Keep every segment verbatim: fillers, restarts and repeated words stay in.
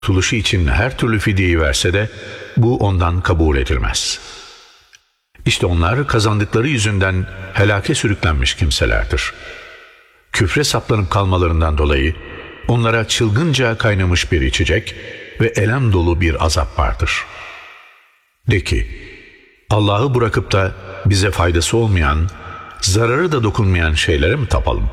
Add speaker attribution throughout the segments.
Speaker 1: kurtuluşu için her türlü fidyeyi verse de bu ondan kabul edilmez. İşte onlar kazandıkları yüzünden helake sürüklenmiş kimselerdir. Küfre saplanıp kalmalarından dolayı onlara çılgınca kaynamış bir içecek ve elem dolu bir azap vardır. De ki, Allah'ı bırakıp da bize faydası olmayan, zararı da dokunmayan şeylere mi tapalım?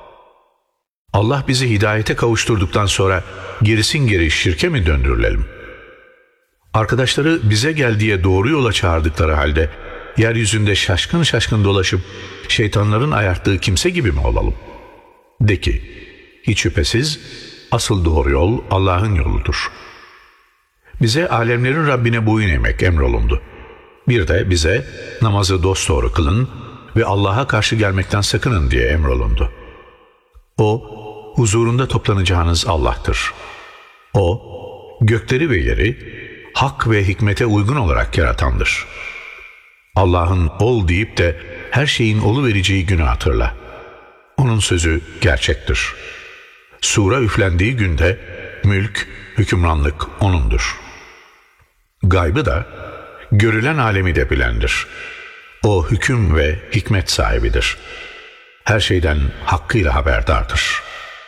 Speaker 1: Allah bizi hidayete kavuşturduktan sonra gerisin geri şirke mi döndürülelim? Arkadaşları bize gel diye doğru yola çağırdıkları halde yeryüzünde şaşkın şaşkın dolaşıp şeytanların ayarttığı kimse gibi mi olalım? De ki, hiç şüphesiz asıl doğru yol Allah'ın yoludur. Bize alemlerin Rabbine boyun eğmek emrolundu. Bir de bize namazı dosdoğru kılın ve Allah'a karşı gelmekten sakının diye emrolundu. O, huzurunda toplanacağınız Allah'tır. O, gökleri ve yeri hak ve hikmete uygun olarak yaratandır. Allah'ın ol deyip de her şeyin oluvereceği günü hatırla. Onun sözü gerçektir. Sura üflendiği günde mülk, hükümranlık O'nundur. Gaybı da, görülen alemi de bilendir. O hüküm ve hikmet sahibidir. Her şeyden hakkıyla haberdardır.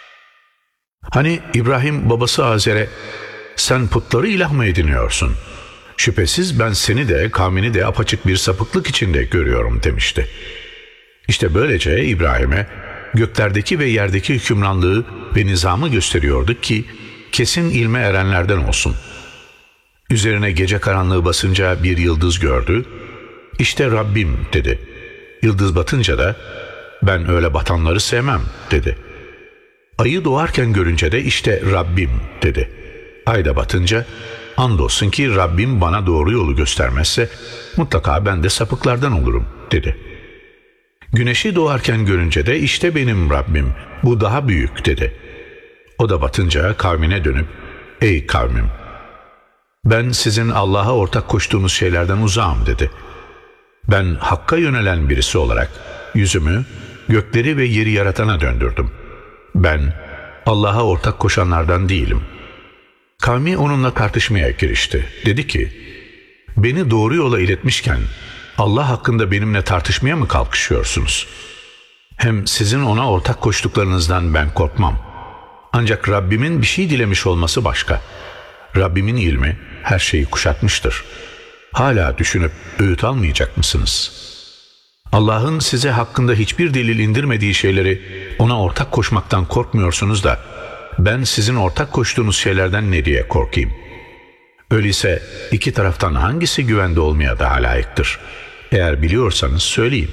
Speaker 1: Hani İbrahim babası Azer'e, sen putları ilah mı ediniyorsun? Şüphesiz ben seni de kavmini de apaçık bir sapıklık içinde görüyorum demişti. İşte böylece İbrahim'e göklerdeki ve yerdeki hükümranlığı ve nizamı gösteriyorduk ki kesin ilme erenlerden olsun. Üzerine gece karanlığı basınca bir yıldız gördü. İşte Rabbim dedi. Yıldız batınca da ben öyle batanları sevmem dedi. Ayı doğarken görünce de işte Rabbim dedi. Ay da batınca andolsun ki Rabbim bana doğru yolu göstermezse mutlaka ben de sapıklardan olurum dedi. Güneşi doğarken görünce de işte benim Rabbim bu daha büyük dedi. O da batınca kavmine dönüp ey kavmim ben sizin Allah'a ortak koştuğunuz şeylerden uzağım dedi. Ben Hakk'a yönelen birisi olarak yüzümü gökleri ve yeri yaratana döndürdüm. Ben Allah'a ortak koşanlardan değilim. Kavmi onunla tartışmaya girişti. Dedi ki, beni doğru yola iletmişken Allah hakkında benimle tartışmaya mı kalkışıyorsunuz? Hem sizin ona ortak koştuklarınızdan ben korkmam. Ancak Rabbimin bir şey dilemiş olması başka. Rabbimin ilmi her şeyi kuşatmıştır. Hala düşünüp öğüt almayacak mısınız? Allah'ın size hakkında hiçbir delil indirmediği şeyleri ona ortak koşmaktan korkmuyorsunuz da ben sizin ortak koştuğunuz şeylerden ne diye korkayım? Öyleyse iki taraftan hangisi güvende olmaya daha layıktır? Eğer biliyorsanız söyleyin.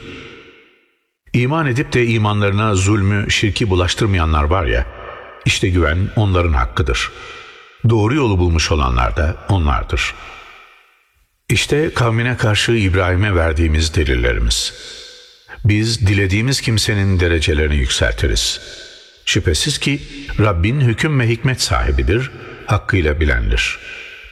Speaker 1: İman edip de imanlarına zulmü, şirki bulaştırmayanlar var ya, işte güven onların hakkıdır. Doğru yolu bulmuş olanlar da onlardır. İşte kavmine karşı İbrahim'e verdiğimiz delillerimiz. Biz dilediğimiz kimsenin derecelerini yükseltiriz. Şüphesiz ki Rabbin hüküm ve hikmet sahibidir, hakkıyla bilendir.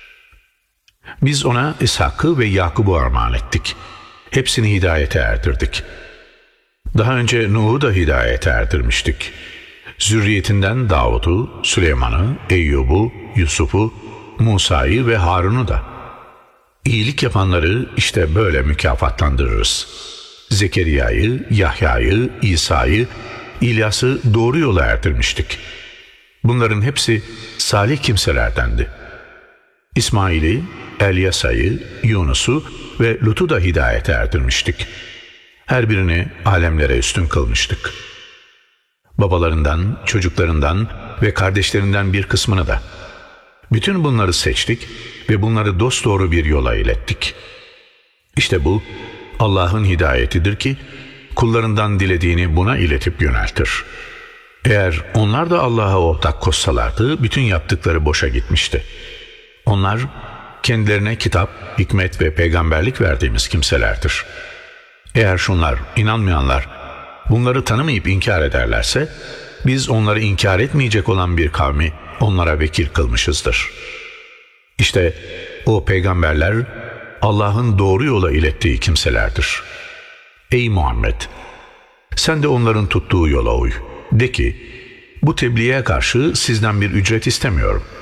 Speaker 1: Biz ona İshak'ı ve Yakub'u armağan ettik. Hepsini hidayete erdirdik. Daha önce Nuh'u da hidayete erdirmiştik. Zürriyetinden Davud'u, Süleyman'ı, Eyyub'u, Yusuf'u, Musa'yı ve Harun'u da. İyilik yapanları işte böyle mükafatlandırırız. Zekeriya'yı, Yahya'yı, İsa'yı, İlyas'ı doğru yola erdirmiştik. Bunların hepsi salih kimselerdendi. İsmail'i, Elyasa'yı, Yunus'u ve Lut'u da hidayete erdirmiştik. Her birini alemlere üstün kılmıştık. Babalarından, çocuklarından ve kardeşlerinden bir kısmını da. Bütün bunları seçtik ve bunları dosdoğru bir yola ilettik. İşte bu Allah'ın hidayetidir ki kullarından dilediğini buna iletip yöneltir. Eğer onlar da Allah'a ortak koşsalardı bütün yaptıkları boşa gitmişti. Onlar kendilerine kitap, hikmet ve peygamberlik verdiğimiz kimselerdir. Eğer şunlar inanmayanlar bunları tanımayıp inkar ederlerse biz onları inkar etmeyecek olan bir kavmi onlara vekil kılmışızdır. İşte o peygamberler Allah'ın doğru yola ilettiği kimselerdir. Ey Muhammed! Sen de onların tuttuğu yola uy. De ki, bu tebliğe karşı sizden bir ücret istemiyorum.